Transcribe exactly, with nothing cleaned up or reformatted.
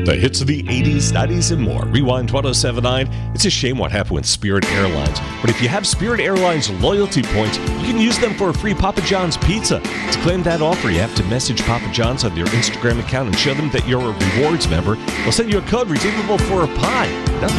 The hits of the eighties, nineties, and more. Rewind ten seventy-nine. It's a shame what happened with Spirit Airlines. But if you have Spirit Airlines loyalty points, you can use them for a free Papa John's pizza. To claim that offer, you have to message Papa John's on their Instagram account and show them that you're a rewards member. They'll send you a code redeemable for a pie. Nothing